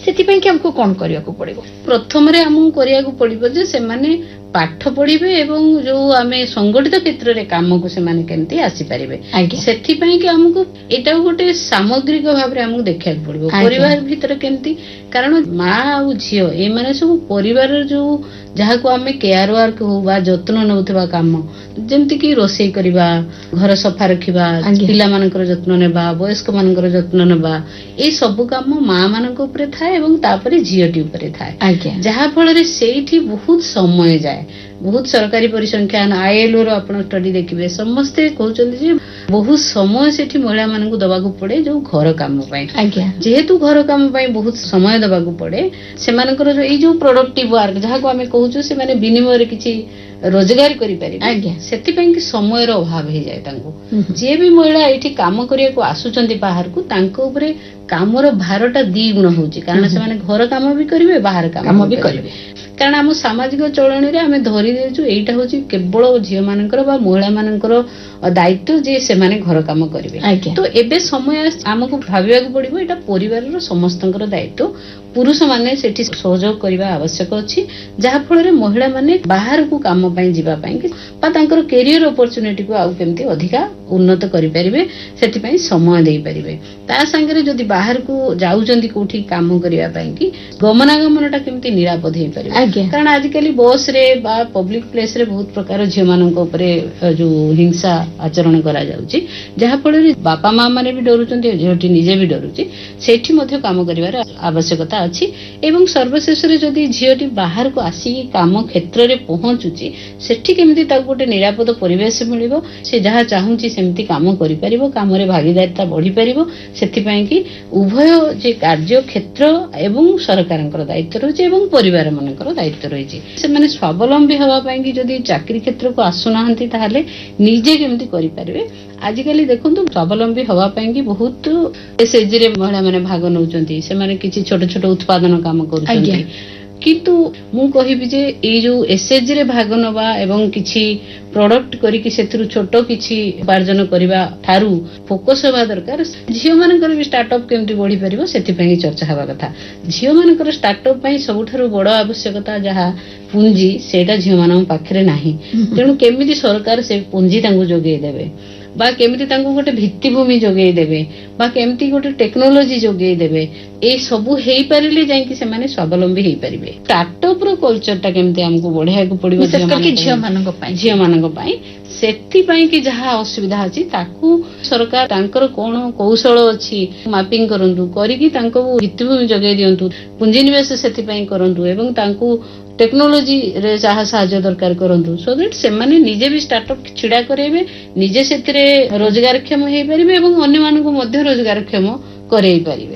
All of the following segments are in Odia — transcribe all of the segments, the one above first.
ସେଥିପାଇଁ କି ଆମକୁ କଣ କରିବାକୁ ପଡିବ? ପ୍ରଥମରେ ଆମକୁ କରିବାକୁ ପଡିବ ଯେ ସେମାନେ ପାଠ ପଢିବେ ଏବଂ ଯୋଉ ଆମେ ସଂଗଠିତ କ୍ଷେତ୍ରରେ କାମକୁ ସେମାନେ କେମିତି ଆସିପାରିବେ। ସେଥିପାଇଁ କି ଆମକୁ ଏଟାକୁ ଗୋଟେ ସାମଗ୍ରିକ ଭାବରେ ଆମକୁ ଦେଖିବାକୁ ପଡିବ। ପରିବାର ଭିତରେ କେମିତି, କାରଣ ମା ଆଉ ଝିଅ ଏମାନେ ସବୁ ପରିବାରର ଯୋଉ ଯାହାକୁ ଆମେ କେୟାର ୱାର୍କ ହଉ ବା ଯତ୍ନ ନେଉଥିବା କାମ, ଯେମିତି କି ରୋଷେଇ କରିବା, ଘର ସଫା ରଖିବା, ପିଲାମାନଙ୍କର ଯତ୍ନ ନେବା, ବୟସ୍କ ମାନଙ୍କର ଯତ୍ନ ନେବା, ଏଇ ସବୁ କାମ ମା ମାନଙ୍କ ଉପରେ ଥାଏ ଏବଂ ତାପରେ ଝିଅଟି ଉପରେ ଥାଏ। ଯାହା ଫଳରେ ସେଇଠି ବହୁତ ସମୟ ଯାଏ। ବହୁତ ସରକାରୀ ପରିସଂଖ୍ୟାନ ILO ର ଆପଣ ଷ୍ଟଡି ଦେଖିବେ, ସମସ୍ତେ କହୁଛନ୍ତି ଯେ ବହୁତ ସମୟ ସେଠି ମହିଳା ମାନଙ୍କୁ ଦବାକୁ ପଡେ ଯୋଉ ଘର କାମ ପାଇଁ। ଯେହେତୁ ଘର କାମ ପାଇଁ ବହୁତ ସମୟ ଦବାକୁ ପଡେ, ସେମାନଙ୍କର ଏଇ ଯୋଉ ପ୍ରଡକ୍ଟିଭ ୱାର୍କ ଯାହାକୁ ଆମେ କହୁଛୁ, ସେମାନେ ବିନିମୟରେ କିଛି ରୋଜଗାର କରିପାରିବେ, ସେଥିପାଇଁ କି ସମୟର ଅଭାବ ହେଇଯାଏ ତାଙ୍କୁ। ଯିଏ ବି ମହିଳା ଏଇଠି କାମ କରିବାକୁ ଆସୁଛନ୍ତି ବାହାରକୁ, ତାଙ୍କ ଉପରେ କାମର ଭାରଟା 2 ଗୁଣ ହଉଛି, କାରଣ ସେମାନେ ଘର କାମ ବି କରିବେ, ବାହାର କାମ ବି କରିବେ। କାରଣ ଆମ ସାମାଜିକ ଚଳଣିରେ ଆମେ ଧରି ଦେଇଛୁ ଏଇଟା ହଉଛି କେବଳ ଝିଅ ମାନଙ୍କର ବା ମହିଳା ମାନଙ୍କର ଦାୟିତ୍ୱ ଯେ ସେମାନେ ଘର କାମ କରିବେ। ତ ଏବେ ସମୟ ଆମକୁ ଭାବିବାକୁ ପଡିବ ଏଇଟା ପରିବାରର ସମସ୍ତଙ୍କର ଦାୟିତ୍ୱ। ପୁରୁଷ ମାନେ ସେଠି ସହଯୋଗ କରିବା ଆବଶ୍ୟକ ଅଛି, ଯାହା ଫଳରେ ମହିଳା ମାନେ ବାହାରକୁ କାମ ପାଇଁ ଯିବା ପାଇଁ ବା ତାଙ୍କର କ୍ୟାରିୟର ଅପରଚ୍ୟୁନିଟିକୁ ଆଉ କେମିତି ଅଧିକା ଉନ୍ନତ କରିପାରିବେ, ସେଥିପାଇଁ ସମୟ ଦେଇପାରିବେ। ତା ସାଙ୍ଗରେ ଯଦି ବାହାରକୁ ଯାଉଛନ୍ତି କୋଉଠି କାମ କରିବା ପାଇଁ କି ଗମନାଗମନ ଟା କେମିତି ନିରାପଦ ହେଇପାରିବ, କାରଣ ଆଜିକାଲି ବସ ରେ ବା ପବ୍ଲିକ ପ୍ଲେସ ରେ ବହୁତ ପ୍ରକାର ଝିଅ ମାନଙ୍କ ଉପରେ ଯୋଉ ହିଂସା ଆଚରଣ କରାଯାଉଛି, ଯାହା ଫଳରେ ବାପା ମା ମାନେ ବି ଡରୁଛନ୍ତି, ଝିଅଟି ନିଜେ ବି ଡରୁଛି। ସେଠି ମଧ୍ୟ କାମ କରିବାର ଆବଶ୍ୟକତା ଅଛି। ଏବଂ ସର୍ବଶେଷରେ ଯଦି ଝିଅଟି ବାହାରକୁ ଆସିକି କାମ କ୍ଷେତ୍ରରେ ପହଞ୍ଚୁଛି, ସେଠି କେମିତି ତାକୁ ଗୋଟେ ନିରାପଦ ପରିବେଶ ମିଳିବ, ସେ ଯାହା ଚାହୁଁଛି ସେମିତି କାମ କରିପାରିବ, କାମରେ ଭାଗିଦାରିତା ବଢିପାରିବ। ସେଥିପାଇଁ କି ଉଭୟ ଯେ କାର୍ଯ୍ୟ କ୍ଷେତ୍ର ଏବଂ ସରକାରଙ୍କର ଦାୟିତ୍ୱ ରହିଛି ଏବଂ ପରିବାର ମାନଙ୍କର ଦାୟିତ୍ୱ ରହିଛି। ସେମାନେ ସ୍ୱାବଲମ୍ବୀ ହେବା ପାଇଁ କି ଯଦି ଚାକିରୀ କ୍ଷେତ୍ରକୁ ଆସୁନାହାନ୍ତି, ତାହେଲେ ନିଜେ କେମିତି କରିପାରିବେ। ଆଜିକାଲି ଦେଖନ୍ତୁ ସ୍ୱାବଲମ୍ବୀ ହେବା ପାଇଁ କି ବହୁତ SHG ରେ ମହିଳା ମାନେ ଭାଗ ନେଉଛନ୍ତି, ସେମାନେ କିଛି ଛୋଟ ଛୋଟ ଉତ୍ପାଦନ କାମ କରୁଛନ୍ତି। କିନ୍ତୁ ମୁଁ କହିବି ଯେ ଏଇ ଯୋଉ SHG ରେ ଭାଗ ନେବା ଏବଂ କିଛି ପ୍ରଡକ୍ଟ କରିକି ସେଥିରୁ ଛୋଟ କିଛି ଉପାର୍ଜନ କରିବା ଠାରୁ ଫୋକସ ହେବା ଦରକାର। ଝିଅ ମାନଙ୍କର ବି ଷ୍ଟାର୍ଟଅପ୍ କେମିତି ବଢି ପାରିବ, ସେଥିପାଇଁ ଚର୍ଚ୍ଚା ହେବା କଥା। ଝିଅ ମାନଙ୍କର ଷ୍ଟାର୍ଟଅପ୍ ପାଇଁ ସବୁଠାରୁ ବଡ ଆବଶ୍ୟକତା ଯାହା ପୁଞ୍ଜି, ସେଇଟା ଝିଅ ମାନଙ୍କ ପାଖରେ ନାହିଁ। ତେଣୁ କେମିତି ସରକାର ସେ ପୁଞ୍ଜି ତାଙ୍କୁ ଯୋଗେଇ ଦେବେ, ବା କେମିତି ତାଙ୍କୁ ଗୋଟେ ଭିତ୍ତିଭୂମି ଯୋଗେଇ ଦେବେ, ବା କେମିତି ଗୋଟେ ଟେକ୍ନୋଲୋଜି ଯୋଗେଇ ଦେବେ, ଏଇ ସବୁ ହେଇପାରିଲେ ଯାଇକି ସେମାନେ ସ୍ୱାବଲମ୍ବୀ ହେଇପାରିବେ। ଷ୍ଟାର୍ଟଅପ ର କଲଚର ଟା କେମିତି ଆମକୁ ବଢେଇବାକୁ ପଡିବ ଝିଅ ମାନଙ୍କ ପାଇଁ। ସେଥିପାଇଁ କି ଯାହା ଅସୁବିଧା ଅଛି ତାକୁ ସରକାର ତାଙ୍କର କଣ କୌଶଳ ଅଛି ମାପିଂ କରନ୍ତୁ, କରିକି ତାଙ୍କୁ ଭିତ୍ତିଭୂମି ଯୋଗେଇ ଦିଅନ୍ତୁ, ପୁଞ୍ଜିନିବେଶ ସେଥିପାଇଁ କରନ୍ତୁ ଏବଂ ତାଙ୍କୁ ଟେକ୍ନୋଲୋଜିରେ ଯାହା ସାହାଯ୍ୟ ଦରକାର କରନ୍ତୁ, ସୋ ଦ୍ୟାଟ୍ ସେମାନେ ନିଜେ ବି ଷ୍ଟାର୍ଟଅପ୍ ଛିଡା କରାଇବେ, ନିଜେ ସେଥିରେ ରୋଜଗାରକ୍ଷମ ହେଇପାରିବେ ଏବଂ ଅନ୍ୟମାନଙ୍କୁ ମଧ୍ୟ ରୋଜଗାରକ୍ଷମ କରେଇ ପାରିବେ।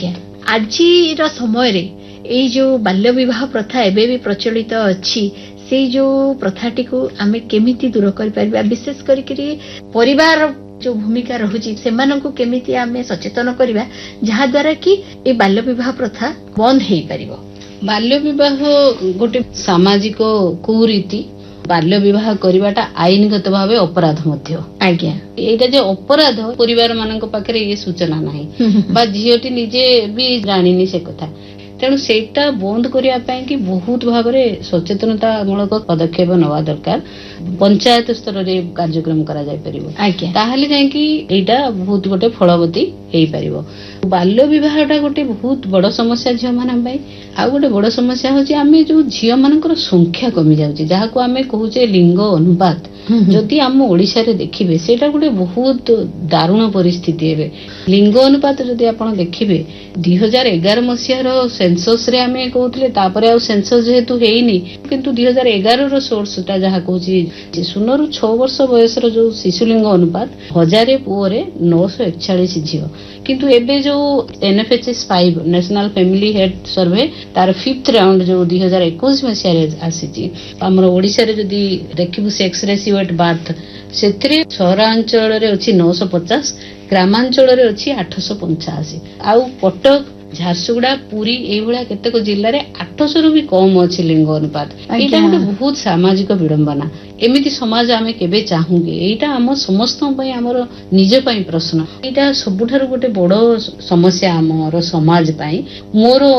ଆଜିର ସମୟରେ ଏଇ ଯୋଉ ବାଲ୍ୟ ବିବାହ ପ୍ରଥା ଏବେ ବି ପ୍ରଚଳିତ ଅଛି, ସେଇ ଯୋଉ ପ୍ରଥାଟିକୁ ଆମେ କେମିତି ଦୂର କରିପାରିବା, ବିଶେଷ କରିକି ପରିବାର ଯୋଉ ଭୂମିକା ରହୁଛି ସେମାନଙ୍କୁ କେମିତି ଆମେ ସଚେତନ କରିବା, ଯାହା ଦ୍ୱାରା କି এই ବାଲ୍ୟ ବିବାହ ପ୍ରଥା ବନ୍ଦ ହେଇପାରିବ। ବାଲ୍ୟ ବିବାହ ଗୋଟେ ସାମାଜିକ କୁରୀତି। ବାଲ୍ୟ ବିବାହ କରିବାଟା ଆଇନଗତ ଭାବେ ଅପରାଧ ମଧ୍ୟ। ଏଇଟା ଯେ ଅପରାଧ, ପରିବାର ମାନଙ୍କ ପାଖରେ ଇଏ ସୂଚନା ନାହିଁ ବା ଝିଅଟି ନିଜେ ବି ଜାଣିନି ସେ କଥା। ତେଣୁ ସେଇଟା ବନ୍ଦ କରିବା ପାଇଁ କି ବହୁତ ଭାବରେ ସଚେତନତା ମୂଳକ ପଦକ୍ଷେପ ନେବା ଦରକାର। ପଞ୍ଚାୟତ ସ୍ତରରେ କାର୍ଯ୍ୟକ୍ରମ କରାଯାଇପାରିବ, ତାହେଲେ ଯାଇକି ଏଇଟା ବହୁତ ଗୋଟେ ଫଳବତୀ ହେଇପାରିବ। ବାଲ୍ୟ ବିବାହଟା ଗୋଟେ ବହୁତ ବଡ ସମସ୍ୟା ଝିଅ ମାନଙ୍କ ପାଇଁ। ଆଉ ଗୋଟେ ବଡ ସମସ୍ୟା ହଉଛି ଆମେ ଯୋଉ ଝିଅ ମାନଙ୍କର ସଂଖ୍ୟା କମି ଯାଉଛି, ଯାହାକୁ ଆମେ କହୁଛେ ଲିଙ୍ଗ ଅନୁପାତ। ଯଦି ଆମ ଓଡିଶାରେ ଦେଖିବେ, ସେଇଟା ଗୋଟେ ବହୁତ ଦାରୁଣ ପରିସ୍ଥିତି। ଏବେ ଲିଙ୍ଗ ଅନୁପାତ ଯଦି ଆପଣ ଦେଖିବେ, 2011 ମସିହାର ସେନ୍ସସ୍ ରେ ଆମେ କହୁଥିଲେ, ତାପରେ ଆଉ ସେନ୍ସସ୍ ଯେହେତୁ ହେଇନି, କିନ୍ତୁ 2011ର ସୋର୍ସଟା ଯାହା କହୁଛି 0ରୁ 6 ବର୍ଷ ବୟସର ଯୋଉ ଶିଶୁଲିଙ୍ଗ ଅନୁପାତ 1000 ପୁଅରେ 941 ଝିଅ। କିନ୍ତୁ ଏବେ ଯୋଉ NFHS 5 national family health survey, ତାର 5th ରାଉଣ୍ଡ ଯୋଉ 2021 ମସିହାରେ ଆସିଛି, ଆମର ଓଡିଶାରେ ଯଦି ଦେଖିବୁ ସେକ୍ସ ରେସିଓ ଏଟ୍ ବାର୍ଥ, ସେଥିରେ ସହରାଞ୍ଚଳରେ ଅଛି 950, ଗ୍ରାମାଞ୍ଚଳରେ ଅଛି 885। ଆଉ କଟକ, ଝାରସୁଗୁଡା, ପୁରୀ ଏଇଭଳିଆ କେତେକ ଜିଲ୍ଲାରେ 800ରୁ ବି କମ ଅଛି ଲିଙ୍ଗ ଅନୁପାତ। ଏଇଟା ଗୋଟେ ବହୁତ ସାମାଜିକ ବିଡମ୍ବନା। ଏମିତି ସମାଜ ଆମେ କେବେ ଚାହୁଁਗੇ? ଏଇଟା ଆମ ସମସ୍ତଙ୍କ ପାଇଁ, ଆମର ନିଜ ପାଇଁ ପ୍ରଶ୍ନ। ଏଇଟା ସବୁଠାରୁ ଗୋଟେ ବଡ ସମସ୍ୟା ଆମର ସମାଜ ପାଇଁ। ମୋର